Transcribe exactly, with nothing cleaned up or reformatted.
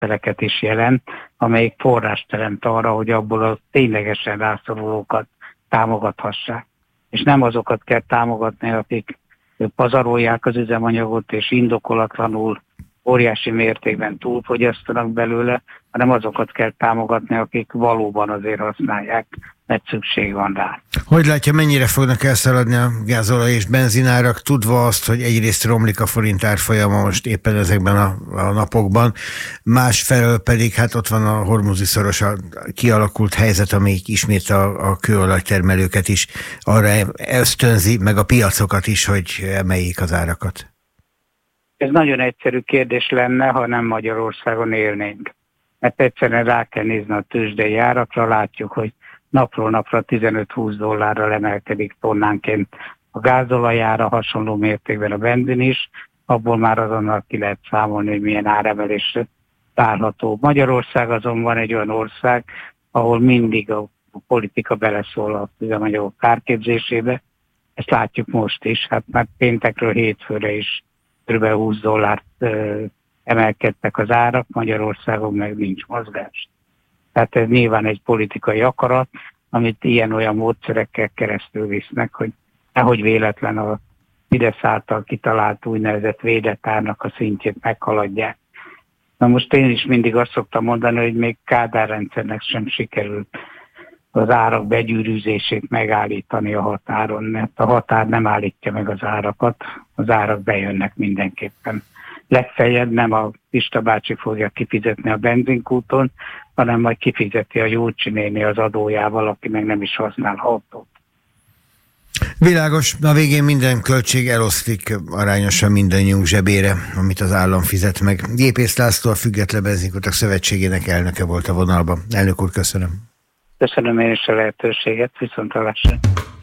feleket is jelent, amelyik forrás teremt arra, hogy abból a ténylegesen rászorulókat támogathassák. És nem azokat kell támogatni, akik pazarolják az üzemanyagot, és indokolatlanul óriási mértékben túlfogyasztanak belőle, hanem azokat kell támogatni, akik valóban azért használják, mert szükség van rá. Hogy látja, mennyire fognak elszaladni a gázolaj és benzinárak, tudva azt, hogy egyrészt romlik a forint árfolyama most éppen ezekben a, a napokban, másfelől pedig hát ott van a hormuzi szoros a kialakult helyzet, amelyik ismét a, a kőolajtermelőket is arra ösztönzi, meg a piacokat is, hogy emeljék az árakat. Ez nagyon egyszerű kérdés lenne, ha nem Magyarországon élnénk. Mert egyszerűen rá kell nézni a tőzsdei árakra, látjuk, hogy napról napra tizenöt-húsz dollárral emelkedik tonnánként a gázolajára, hasonló mértékben a benzin is, abból már azonnal ki lehet számolni, hogy milyen áremelés várható. Magyarország azonban egy olyan ország, ahol mindig a politika beleszól a üzemanyagok kárképzésébe. Ezt látjuk most is, hát már péntekről hétfőre is kb. húsz dollárt ö, emelkedtek az árak, Magyarországon meg nincs mozgás. Tehát ez nyilván egy politikai akarat, amit ilyen-olyan módszerekkel keresztül visznek, hogy nehogy véletlen a Fidesz által kitalált úgynevezett védett árnak a szintjét meghaladják. Na most én is mindig azt szoktam mondani, hogy még Kádár rendszernek sem sikerült az árak begyűrűzését megállítani a határon, mert a határ nem állítja meg az árakat, az árak bejönnek mindenképpen. Legfeljebb nem a Pista bácsi fogja kifizetni a benzinkúton, hanem majd kifizeti a Jócsi néni az adójával, aki meg nem is használ autót. Világos, a végén minden költség eloszlik arányosan mindannyiunk zsebére, amit az állam fizet meg. Gépész László, a Független Benzinkutak Szövetségének elnöke volt a vonalban. Elnök úr, köszönöm. Köszönöm én is a lehetőséget, viszontlátásra.